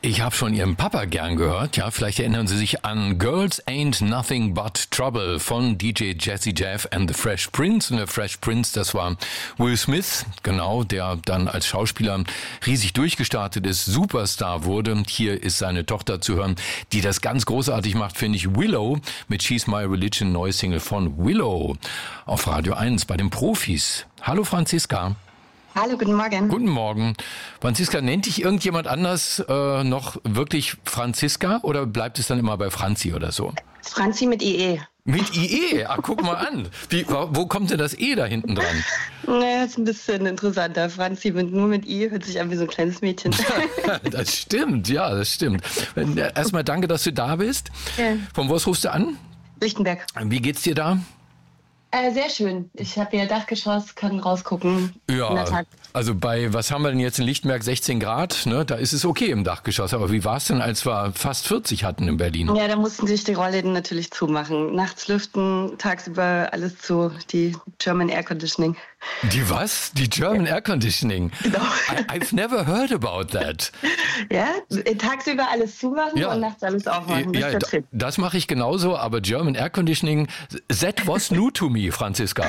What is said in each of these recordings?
Ich habe schon Ihren Papa gern gehört. Ja, vielleicht erinnern Sie sich an Girls Ain't Nothing But Trouble von DJ Jazzy Jeff and the Fresh Prince. Und der Fresh Prince, das war Will Smith, genau, der dann als Schauspieler riesig durchgestartet ist, Superstar wurde. Hier ist seine Tochter zu hören, die das ganz großartig macht, finde ich. Willow mit She's My Religion, neue Single von Willow auf Radio 1 bei den Profis. Hallo Franziska. Hallo, guten Morgen. Guten Morgen. Franziska, nennt dich irgendjemand anders noch wirklich Franziska oder bleibt es dann immer bei Franzi oder so? Franzi mit IE. Mit IE? Ach, guck mal an. Wo kommt denn das E da hinten dran? Naja, ist ein bisschen interessanter. Franzi nur mit I hört sich an wie so ein kleines Mädchen. Das stimmt, ja, das stimmt. Erstmal danke, dass du da bist. Ja. Von wo rufst du an? Lichtenberg. Wie geht's dir da? Sehr schön. Ich habe hier Dachgeschoss, kann rausgucken. Ja, also was haben wir denn jetzt in Lichtenberg, 16 Grad, ne? Da ist es okay im Dachgeschoss. Aber wie war es denn, als wir fast 40 hatten in Berlin? Ja, da mussten sich die Rollläden natürlich zumachen. Nachts lüften, tagsüber alles zu, die German Air Conditioning. Die was? Die German Air Conditioning? Genau. I've never heard about that. Ja, tagsüber alles zumachen und nachts alles aufmachen. Ja, das mache ich genauso, aber German Air Conditioning, that was new to me, Franziska.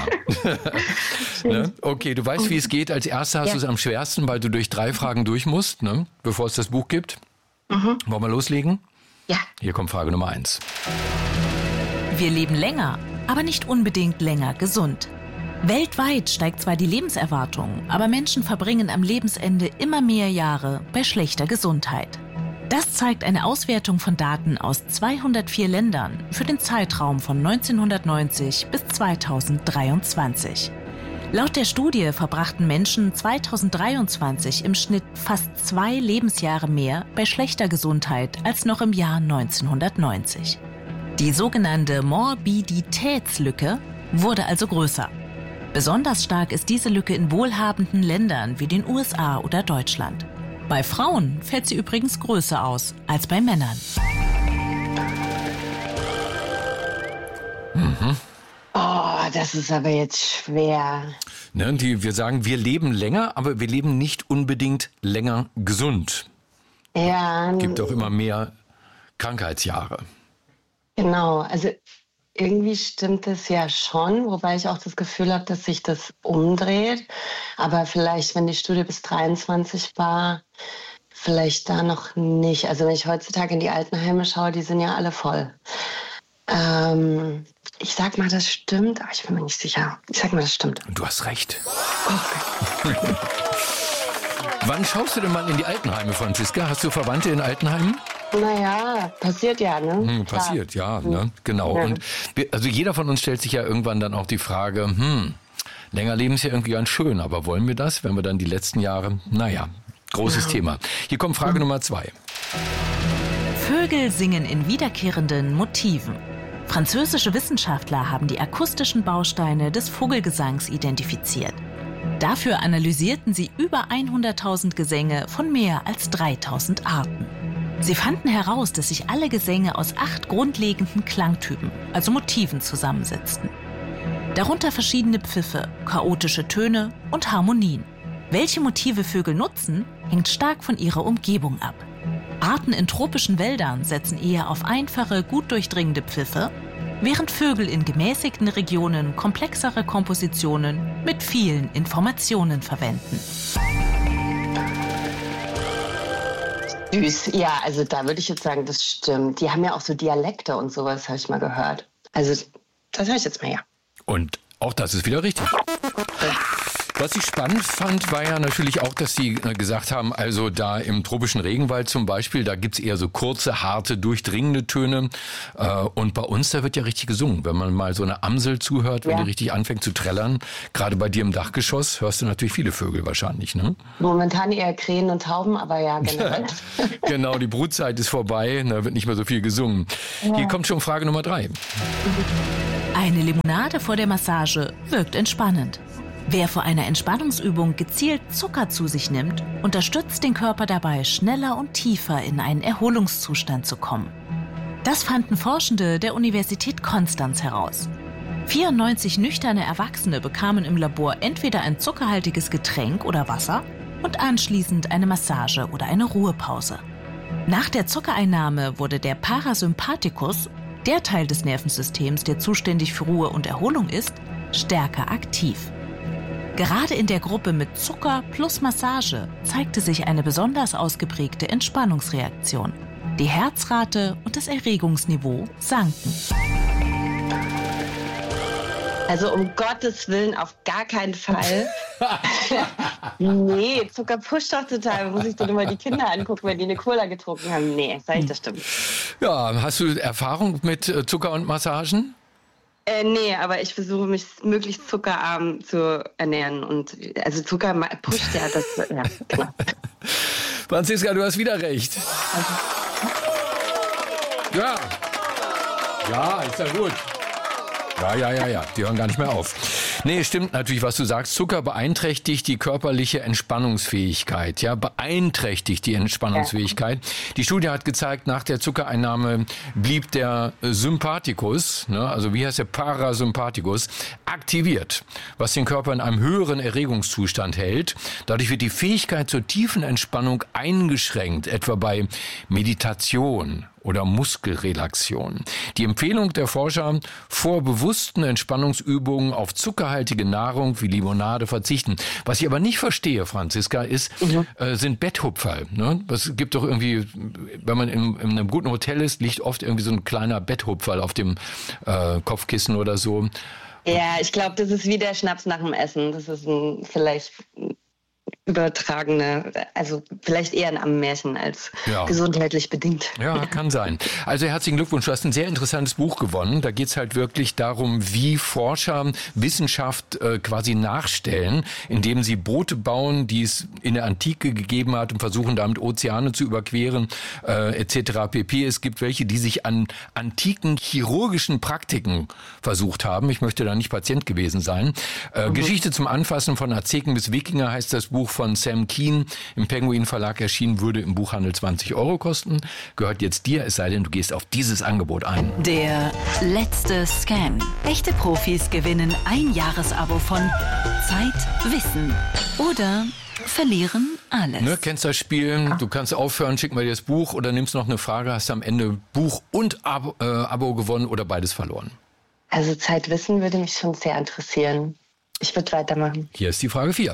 Ne? Okay, du weißt, wie es geht. Als Erster hast du es am schwersten, weil du durch 3 Fragen durch musst, ne? Bevor es das Buch gibt. Wollen wir loslegen? Ja. Hier kommt Frage Nummer 1. Wir leben länger, aber nicht unbedingt länger gesund. Weltweit steigt zwar die Lebenserwartung, aber Menschen verbringen am Lebensende immer mehr Jahre bei schlechter Gesundheit. Das zeigt eine Auswertung von Daten aus 204 Ländern für den Zeitraum von 1990 bis 2023. Laut der Studie verbrachten Menschen 2023 im Schnitt fast 2 Lebensjahre mehr bei schlechter Gesundheit als noch im Jahr 1990. Die sogenannte Morbiditätslücke wurde also größer. Besonders stark ist diese Lücke in wohlhabenden Ländern wie den USA oder Deutschland. Bei Frauen fällt sie übrigens größer aus als bei Männern. Oh, das ist aber jetzt schwer. Ne, wir sagen, wir leben länger, aber wir leben nicht unbedingt länger gesund. Ja. Gibt auch immer mehr Krankheitsjahre. Genau, also irgendwie stimmt es ja schon, wobei ich auch das Gefühl habe, dass sich das umdreht. Aber vielleicht, wenn die Studie bis 23 war, vielleicht da noch nicht. Also wenn ich heutzutage in die Altenheime schaue, die sind ja alle voll. Ich sag mal, das stimmt, aber ich bin mir nicht sicher. Ich sag mal, das stimmt. Du hast recht. Okay. Wann schaust du denn mal in die Altenheime, Franziska? Hast du Verwandte in Altenheimen? Naja, passiert ja, ne? Passiert, ja, ne? Genau. Ja. Und also jeder von uns stellt sich ja irgendwann dann auch die Frage, länger leben ist ja irgendwie ganz schön, aber wollen wir das, wenn wir dann die letzten Jahre, großes Thema. Hier kommt Frage Nummer 2. Vögel singen in wiederkehrenden Motiven. Französische Wissenschaftler haben die akustischen Bausteine des Vogelgesangs identifiziert. Dafür analysierten sie über 100.000 Gesänge von mehr als 3.000 Arten. Sie fanden heraus, dass sich alle Gesänge aus 8 grundlegenden Klangtypen, also Motiven, zusammensetzten. Darunter verschiedene Pfiffe, chaotische Töne und Harmonien. Welche Motive Vögel nutzen, hängt stark von ihrer Umgebung ab. Arten in tropischen Wäldern setzen eher auf einfache, gut durchdringende Pfiffe, während Vögel in gemäßigten Regionen komplexere Kompositionen mit vielen Informationen verwenden. Süß. Ja, also da würde ich jetzt sagen, das stimmt. Die haben ja auch so Dialekte und sowas, habe ich mal gehört. Also das höre ich jetzt mal, ja. Und auch das ist wieder richtig. Was ich spannend fand, war ja natürlich auch, dass Sie gesagt haben, also da im tropischen Regenwald zum Beispiel, da gibt's eher so kurze, harte, durchdringende Töne. Und bei uns, da wird ja richtig gesungen. Wenn man mal so eine Amsel zuhört, wenn die richtig anfängt zu trällern, gerade bei dir im Dachgeschoss, hörst du natürlich viele Vögel wahrscheinlich, ne? Momentan eher Krähen und Tauben, aber ja, generell. Genau, die Brutzeit ist vorbei, da wird nicht mehr so viel gesungen. Ja. Hier kommt schon Frage Nummer 3. Eine Limonade vor der Massage wirkt entspannend. Wer vor einer Entspannungsübung gezielt Zucker zu sich nimmt, unterstützt den Körper dabei, schneller und tiefer in einen Erholungszustand zu kommen. Das fanden Forschende der Universität Konstanz heraus. 94 nüchterne Erwachsene bekamen im Labor entweder ein zuckerhaltiges Getränk oder Wasser und anschließend eine Massage oder eine Ruhepause. Nach der Zuckereinnahme wurde der Parasympathikus, der Teil des Nervensystems, der zuständig für Ruhe und Erholung ist, stärker aktiv. Gerade in der Gruppe mit Zucker plus Massage zeigte sich eine besonders ausgeprägte Entspannungsreaktion. Die Herzrate und das Erregungsniveau sanken. Also um Gottes Willen auf gar keinen Fall. Nee, Zucker pusht doch total. Muss ich dann immer die Kinder angucken, wenn die eine Cola getrunken haben? Nee, sag ich, das stimmt. Ja, hast du Erfahrung mit Zucker und Massagen? Nee, aber ich versuche mich möglichst zuckerarm zu ernähren. Und also Zucker pusht ja das. Ja, klar. Franziska, du hast wieder recht. Ja. Ja, ist ja gut. Ja. Die hören gar nicht mehr auf. Nee, stimmt natürlich, was du sagst. Zucker beeinträchtigt die körperliche Entspannungsfähigkeit. Ja, beeinträchtigt die Entspannungsfähigkeit. Die Studie hat gezeigt, nach der Zuckereinnahme blieb der Sympathikus, also wie heißt der Parasympathikus, aktiviert, was den Körper in einem höheren Erregungszustand hält. Dadurch wird die Fähigkeit zur tiefen Entspannung eingeschränkt, etwa bei Meditation oder Muskelrelaxion. Die Empfehlung der Forscher, vor bewussten Entspannungsübungen auf zuckerhaltige Nahrung wie Limonade verzichten. Was ich aber nicht verstehe, Franziska, sind Betthupferl. Ne? Es gibt doch irgendwie, wenn man in einem guten Hotel ist, liegt oft irgendwie so ein kleiner Betthupferl auf dem Kopfkissen oder so. Ja, ich glaube, das ist wie der Schnaps nach dem Essen. Das ist vielleicht übertragene, also vielleicht eher ein Ammärchen als gesundheitlich bedingt. Ja, kann sein. Also herzlichen Glückwunsch, du hast ein sehr interessantes Buch gewonnen. Da geht es halt wirklich darum, wie Forscher Wissenschaft quasi nachstellen, indem sie Boote bauen, die es in der Antike gegeben hat und versuchen damit Ozeane zu überqueren, etc. pp. Es gibt welche, die sich an antiken chirurgischen Praktiken versucht haben. Ich möchte da nicht Patient gewesen sein. Geschichte zum Anfassen von Azteken bis Wikinger heißt das Buch von Sam Keen im Penguin Verlag erschienen, würde im Buchhandel 20 € kosten. Gehört jetzt dir, es sei denn, du gehst auf dieses Angebot ein. Der letzte Scan. Echte Profis gewinnen ein Jahresabo von Zeit, Wissen oder verlieren alles. Ne, kennst das Spiel? Du kannst aufhören, schick mal dir das Buch oder nimmst noch eine Frage, hast am Ende Buch und Abo gewonnen oder beides verloren. Also Zeit, Wissen würde mich schon sehr interessieren. Ich würde weitermachen. Hier ist die Frage 4.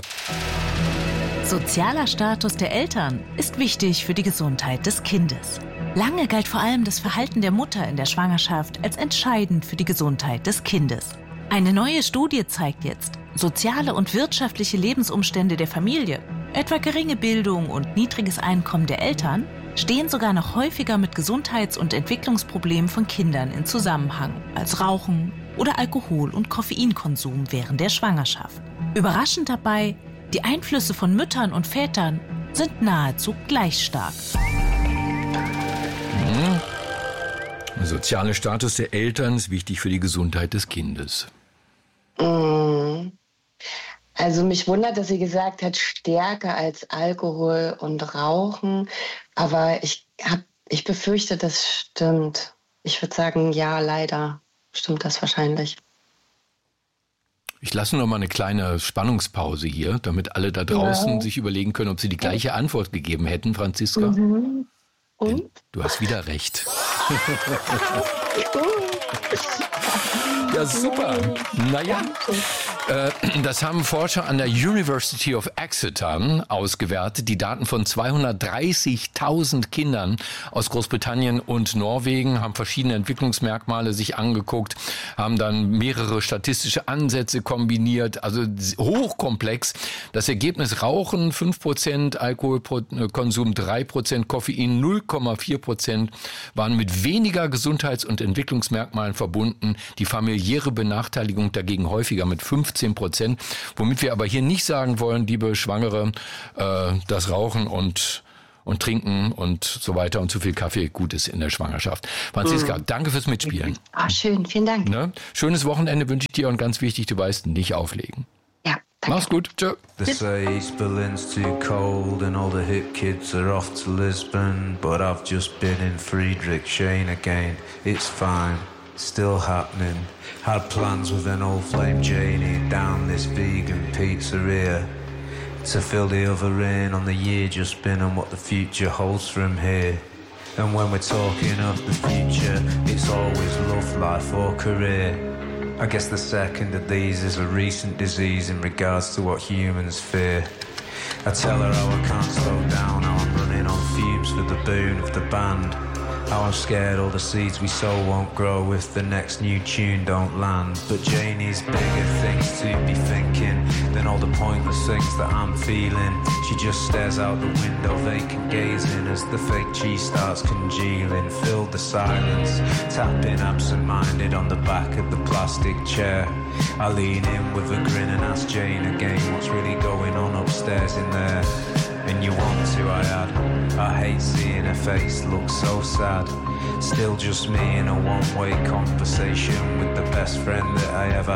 Sozialer Status der Eltern ist wichtig für die Gesundheit des Kindes. Lange galt vor allem das Verhalten der Mutter in der Schwangerschaft als entscheidend für die Gesundheit des Kindes. Eine neue Studie zeigt jetzt, soziale und wirtschaftliche Lebensumstände der Familie, etwa geringe Bildung und niedriges Einkommen der Eltern, stehen sogar noch häufiger mit Gesundheits- und Entwicklungsproblemen von Kindern in Zusammenhang als Rauchen oder Alkohol- und Koffeinkonsum während der Schwangerschaft. Überraschend dabei, die Einflüsse von Müttern und Vätern sind nahezu gleich stark. Der soziale Status der Eltern ist wichtig für die Gesundheit des Kindes. Also mich wundert, dass sie gesagt hat, stärker als Alkohol und Rauchen. Aber ich befürchte, das stimmt. Ich würde sagen, ja, leider stimmt das wahrscheinlich. Ich lasse noch mal eine kleine Spannungspause hier, damit alle da draußen sich überlegen können, ob sie die gleiche Antwort gegeben hätten, Franziska. Mhm. Und? Denn du hast wieder recht. Ja, super. Naja, das haben Forscher an der University of Exeter ausgewertet. Die Daten von 230.000 Kindern aus Großbritannien und Norwegen, haben verschiedene Entwicklungsmerkmale sich angeguckt, haben dann mehrere statistische Ansätze kombiniert, also hochkomplex. Das Ergebnis: Rauchen 5%, Alkoholkonsum 3%, Koffein 0,4% waren mit weniger Gesundheits- und Entwicklungsmerkmalen verbunden. Die familiäre Benachteiligung dagegen häufiger mit 15%. Womit wir aber hier nicht sagen wollen, liebe Schwangere, dass Rauchen und Trinken und so weiter und zu viel Kaffee gut ist in der Schwangerschaft. Franziska, danke fürs Mitspielen. Schön, vielen Dank. Ne? Schönes Wochenende wünsche ich dir und ganz wichtig, du weißt, nicht auflegen. Ja, danke. Mach's gut. Tschö. They say East Berlin's too cold and all the hip kids are off to Lisbon, but I've just been in Friedrichshain again. It's fine, still happening. Had plans with an old flame Janie down this vegan pizzeria to fill the other in on the year just been and what the future holds from here. And when we're talking of the future, it's always love, life or career. I guess the second of these is a recent disease in regards to what humans fear. I tell her how I can't slow down, how I'm running on fumes for the boon of the band. How I'm scared all the seeds we sow won't grow if the next new tune don't land. But Janie's bigger things to be thinking than all the pointless things that I'm feeling. She just stares out the window, vacant gazing as the fake cheese starts congealing. Fill the silence, tapping absent-minded on the back of the plastic chair. I lean in with a grin and ask Jane again what's really going on upstairs in there. And you want to, I add. I hate seeing her face look so sad. Still just me in a one-way conversation with the best friend that I ever